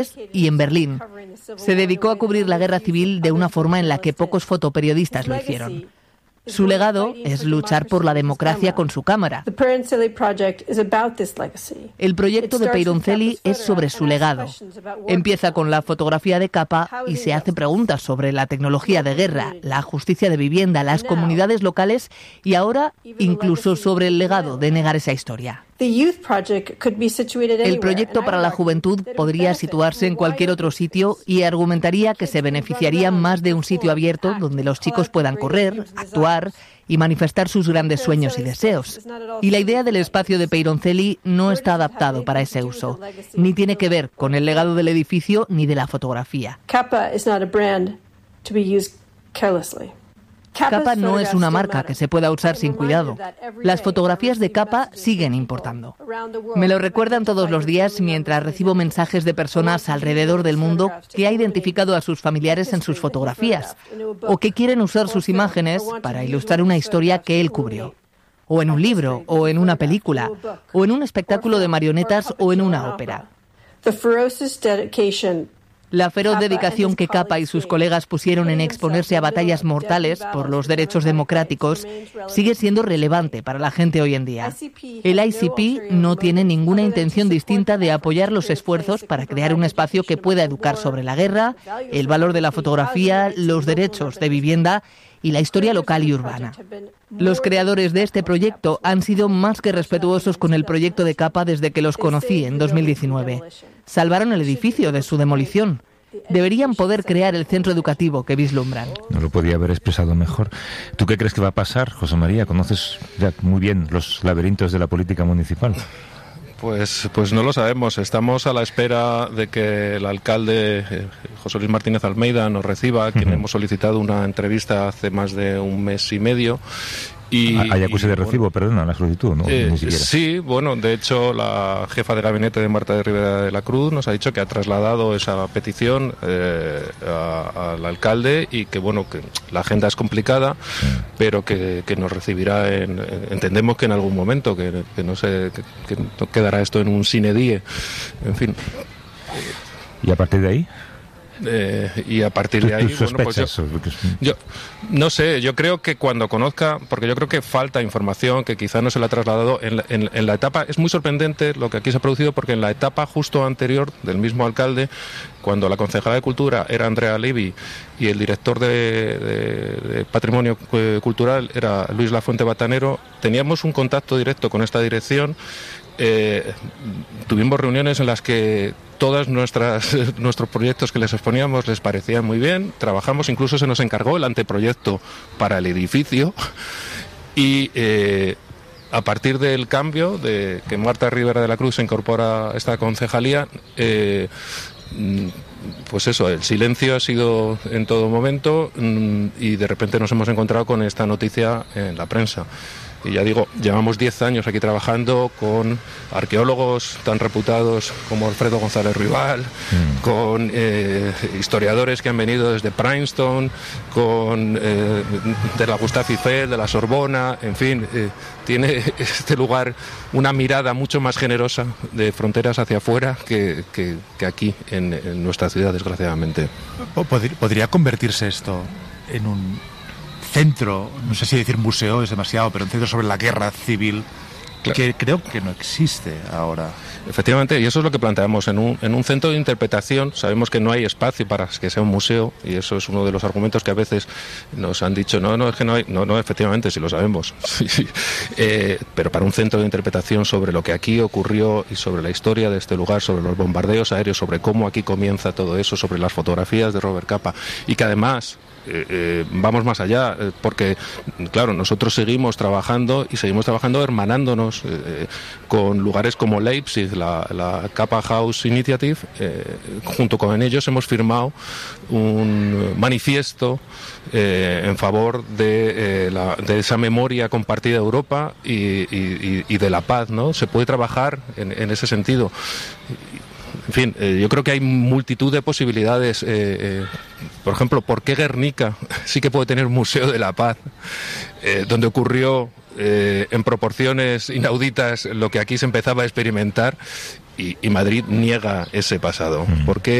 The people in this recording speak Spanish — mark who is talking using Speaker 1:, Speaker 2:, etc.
Speaker 1: y en Berlín. Se dedicó a cubrir la guerra civil de una forma en la que pocos fotoperiodistas lo hicieron. Su legado es luchar por la democracia con su cámara. El proyecto de Peyroncelli es sobre su legado. Empieza con la fotografía de capa y se hace preguntas sobre la tecnología de guerra, la justicia de vivienda, las comunidades locales y ahora incluso sobre el legado de negar esa historia. El proyecto para la juventud podría situarse en cualquier otro sitio y argumentaría que se beneficiaría más de un sitio abierto donde los chicos puedan correr, actuar y manifestar sus grandes sueños y deseos. Y la idea del espacio de Peyroncelli no está adaptado para ese uso, ni tiene que ver con el legado del edificio ni de la fotografía. Capa no es una marca que se pueda usar sin cuidado. Las fotografías de Capa siguen importando. Me lo recuerdan todos los días mientras recibo mensajes de personas alrededor del mundo que ha identificado a sus familiares en sus fotografías o que quieren usar sus imágenes para ilustrar una historia que él cubrió. O en un libro, o en una película, o en un espectáculo de marionetas o en una ópera. La feroz dedicación que Capa y sus colegas pusieron en exponerse a batallas mortales por los derechos democráticos sigue siendo relevante para la gente hoy en día. El ICP no tiene ninguna intención distinta de apoyar los esfuerzos para crear un espacio que pueda educar sobre la guerra, el valor de la fotografía, los derechos de vivienda y la historia local y urbana. Los creadores de este proyecto han sido más que respetuosos con el proyecto de Capa desde que los conocí en 2019. Salvaron el edificio de su demolición. Deberían poder crear el centro educativo que vislumbran.
Speaker 2: No lo podía haber expresado mejor. ¿Tú qué crees que va a pasar, José María? Conoces ya muy bien los laberintos de la política municipal.
Speaker 3: Pues no lo sabemos. Estamos a la espera de que el alcalde José Luis Martínez Almeida nos reciba, a quien hemos solicitado una entrevista hace más de un mes y medio. ¿Hay acuse de recibo, perdona, la solicitud? ¿No? Ni siquiera. Sí, bueno, de hecho la jefa de gabinete de Marta de Rivera de la Cruz nos ha dicho que ha trasladado esa petición al alcalde y que bueno, que la agenda es complicada, pero que nos recibirá entendemos que en algún momento, que no quedará esto en un sine die, en fin.
Speaker 2: ¿Y a partir de ahí?
Speaker 3: Y a partir de ahí, bueno, pues yo no sé, yo creo que cuando conozca, porque yo creo que falta información que quizá no se la ha trasladado en la etapa, es muy sorprendente lo que aquí se ha producido, porque en la etapa justo anterior del mismo alcalde, cuando la concejala de Cultura era Andrea Levy y el director de Patrimonio Cultural era Luis Lafuente Batanero, teníamos un contacto directo con esta dirección. Tuvimos reuniones en las que todos nuestros proyectos que les exponíamos les parecían muy bien, trabajamos, incluso se nos encargó el anteproyecto para el edificio y a partir del cambio de que Marta Rivera de la Cruz se incorpora a esta concejalía, pues eso, el silencio ha sido en todo momento y de repente nos hemos encontrado con esta noticia en la prensa. Y ya digo, llevamos 10 años aquí trabajando con arqueólogos tan reputados como Alfredo González Rival, con historiadores que han venido desde Princeton, de la Gustave Eiffel, de la Sorbona, en fin, tiene este lugar una mirada mucho más generosa de fronteras hacia afuera que aquí en nuestra ciudad, desgraciadamente.
Speaker 4: ¿Podría convertirse esto en un centro, no sé si decir museo es demasiado, pero un centro sobre la guerra civil, claro, que creo que no existe ahora?
Speaker 3: Efectivamente, y eso es lo que planteamos en un centro de interpretación. Sabemos que no hay espacio para que sea un museo, y eso es uno de los argumentos que a veces nos han dicho, no, es que no hay, no, efectivamente, sí lo sabemos. Pero para un centro de interpretación sobre lo que aquí ocurrió y sobre la historia de este lugar, sobre los bombardeos aéreos, sobre cómo aquí comienza todo eso, sobre las fotografías de Robert Capa, y que además vamos más allá, porque claro, nosotros seguimos trabajando hermanándonos con lugares como Leipzig, la Capa House Initiative. Junto con ellos hemos firmado un manifiesto en favor de esa memoria compartida de Europa y de la paz, ¿no? Se puede trabajar en ese sentido. En fin, yo creo que hay multitud de posibilidades. Por ejemplo, ¿por qué Guernica sí que puede tener un museo de la paz? Donde ocurrió en proporciones inauditas lo que aquí se empezaba a experimentar, y Madrid niega ese pasado. ¿Por qué